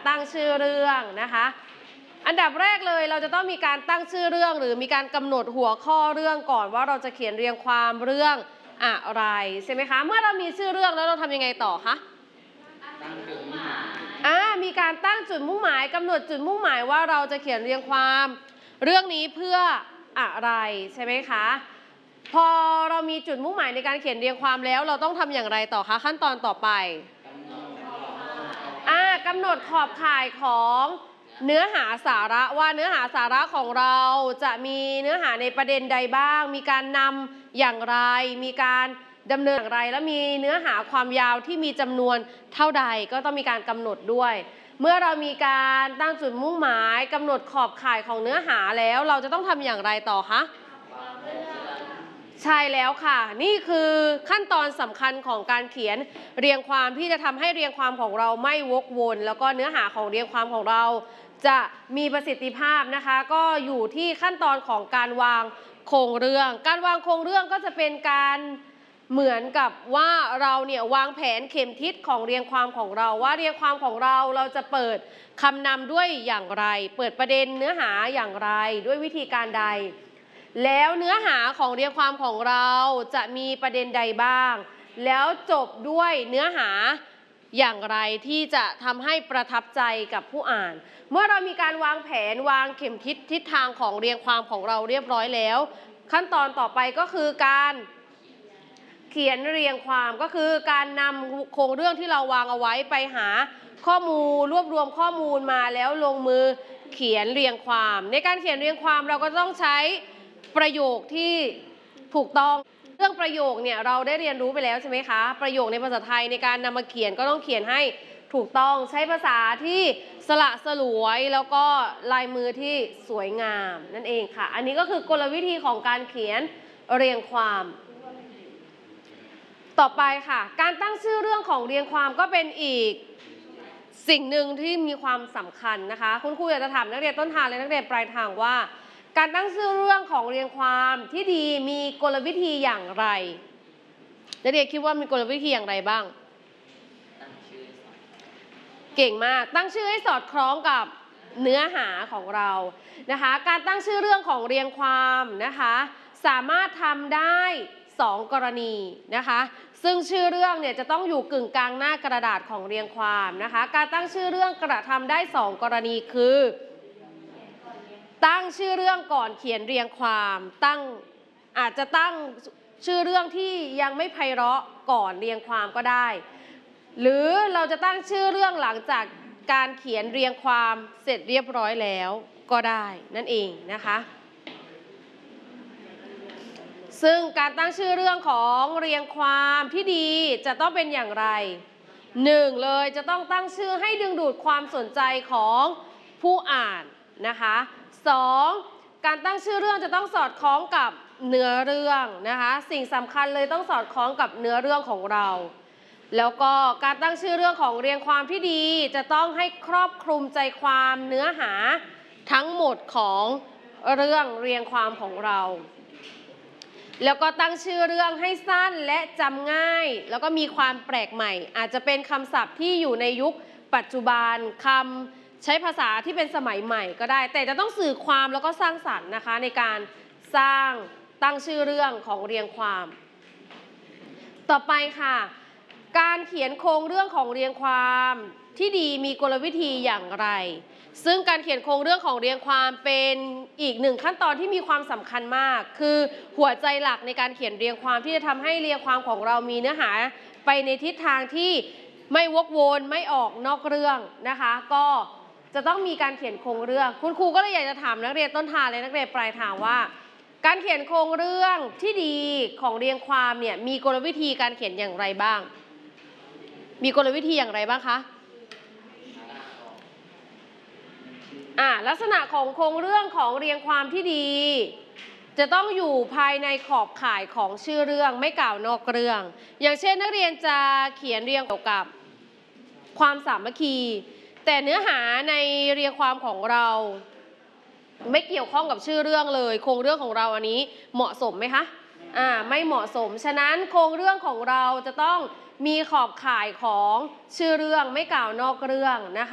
ตั้งชื่อเรื่องนะคะอันดับแรกเลยเราจะต้องมีการตั้งชื่อเรื่องหรือมีการกำหนดหัวข้อเรื่องก่อนว่าเราจะเขียนเรียงความเรื่องอะไรใช่ไหมคะเมื่อเรามีชื่อเรื่องแล้วเราทำยังไงต่อคะตั้งจุดมุ่งหมายมีการตั้งจุดมุ่งหมายกำหนดจุดมุ่งหมายว่าเราจะเขียนเรียงความเรื่องนี้เพื่ออะไรใช่ไหมคะพอเรามีจุดมุ่งหมายในการเขียนเรียงความแล้วเราต้องทำอย่างไรต่อคะขั้นตอนต่อไปกำหนดขอบข่ายของเนื้อหาสาระว่าเนื้อหาสาระของเราจะมีเนื้อหาในประเด็นใดบ้างมีการนำอย่างไรมีการดำเนินอย่างไรและมีเนื้อหาความยาวที่มีจำนวนเท่าใดก็ต้องมีการกำหนดด้วยเมื่อเรามีการตั้งจุดมุ่งหมายกำหนดขอบข่ายของเนื้อหาแล้วเราจะต้องทำอย่างไรต่อคะใช่แล้วค่ะนี่คือขั้นตอนสำคัญของการเขียนเรียงความที่จะทำให้เรียงความของเราไม่วกวนแล้วก็เนื้อหาของเรียงความของเราจะมีประสิทธิภาพนะคะก็อยู่ที่ขั้นตอนของการวางโครงเรื่องการวางโครงเรื่องก็จะเป็นการเหมือนกับว่าเราเนี่ยวางแผนเข็มทิศของเรียงความของเราว่าเรียงความของเราจะเปิดคำนำด้วยอย่างไรเปิดประเด็นเนื้อหาอย่างไรด้วยวิธีการใดแล้วเนื้อหาของเรียงความของเราจะมีประเด็นใดบ้างแล้วจบด้วยเนื้อหาอย่างไรที่จะทำให้ประทับใจกับผู้อ่านเมื่อเรามีการวางแผนวางเข็มทิศทางของเรียงความของเราเรียบร้อยแล้วขั้นตอนต่อไปก็คือการเขียนเรียงความก็คือการนำโครงเรื่องที่เราวางเอาไว้ไปหาข้อมูลรวบรวมข้อมูลมาแล้วลงมือเขียนเรียงความในการเขียนเรียงความเราก็ต้องใช้ประโยคที่ถูกต้องเรื่องประโยคเนี่ยเราได้เรียนรู้ไปแล้วใช่ไหมคะประโยคในภาษาไทยในการนำมาเขียนก็ต้องเขียนให้ถูกต้องใช้ภาษาที่สละสลวยแล้วก็ลายมือที่สวยงามนั่นเองค่ะอันนี้ก็คือกลวิธีของการเขียนเรียงความต่อไปค่ะการตั้งชื่อเรื่องของเรียงความก็เป็นอีกสิ่งหนึ่งที่มีความสำคัญนะคะคุณครูอยากจะถามนักเรียนต้นทางและนักเรียนปลายทางว่าการตั้งชื่อเรื่องของเรียงความที่ดีมีกลวิธีอย่างไรนักเรียนคิดว่ามีกลวิธีอย่างไรบ้างเก่งมากตั้งชื่อให้สอดคล้องกับเนื้อหาของเรานะคะการตั้งชื่อเรื่องของเรียงความนะคะสามารถทำได้2 กรณีนะคะซึ่งชื่อเรื่องเนี่ยจะต้องอยู่กึ่งกลางหน้ากระดาษของเรียงความนะคะการตั้งชื่อเรื่องกระทำได้2 กรณีคือตั้งชื่อเรื่องก่อนเขียนเรียงความอาจจะตั้งชื่อเรื่องที่ยังไม่ไพเราะก่อนเรียงความก็ได้หรือเราจะตั้งชื่อเรื่องหลังจากการเขียนเรียงความเสร็จเรียบร้อยแล้วก็ได้นั่นเองนะคะซึ่งการตั้งชื่อเรื่องของเรียงความที่ดีจะต้องเป็นอย่างไร1เลยจะต้องตั้งชื่อให้ดึงดูดความสนใจของผู้อ่านนะคะ2การตั้งชื่อเรื่องจะต้องสอดคล้องกับเนื้อเรื่องนะคะสิ่งสำคัญเลยต้องสอดคล้องกับเนื้อเรื่องของเราแล้วก็การตั้งชื่อเรื่องของเรียงความที่ดีจะต้องให้ครอบคลุมใจความเนื้อหาทั้งหมดของเรื่องเรียงความของเราแล้วก็ตั้งชื่อเรื่องให้สั้นและจำง่ายแล้วก็มีความแปลกใหม่อาจจะเป็นคำศัพท์ที่อยู่ในยุคปัจจุบันคำใช้ภาษาที่เป็นสมัยใหม่ก็ได้แต่จะต้องสื่อความแล้วก็สร้างสรรค์นะคะในการสร้างตั้งชื่อเรื่องของเรียงความต่อไปค่ะการเขียนโครงเรื่องของเรียงความที่ดีมีกลวิธีอย่างไรซึ่งการเขียนโครงเรื่องของเรียงความเป็นอีก1 ขั้นตอนที่มีความสำคัญมากคือหัวใจหลักในการเขียนเรียงความที่จะทำให้เรียงความของเรามีเนื้อหาไปในทิศทางที่ไม่วกวนไม่ออกนอกเรื่องนะคะก็จะต้องมีการเขียนโครงเรื่องคุณครูก็เลยอยากจะถามนักเรียนต้นทางและนักเรียนปลายทางว่าการเขียนโครงเรื่องที่ดีของเรียงความเนี่ยมีกลวิธีการเขียนอย่างไรบ้างมีกลวิธีอย่างไรบ้างคะลักษณะของโครงเรื่องของเรียงความที่ดีจะต้องอยู่ภายในขอบข่ายของชื่อเรื่องไม่กล่าวนอกเรื่องอย่างเช่นนักเรียนจะเขียนเรียงเกี่ยวกับความสามัคคีแต่เนื้อหาในเรียงความของเราไม่เกี่ยวข้องกับชื่อเรื่องเลยโครงเรื่องของเราอันนี้เหมาะสมไหมคะไม่เหมาะสมฉะนั้นโครงเรื่องของเราจะต้องมีขอบข่ายของชื่อเรื่องไม่กล่าวนอกเรื่องนะคะ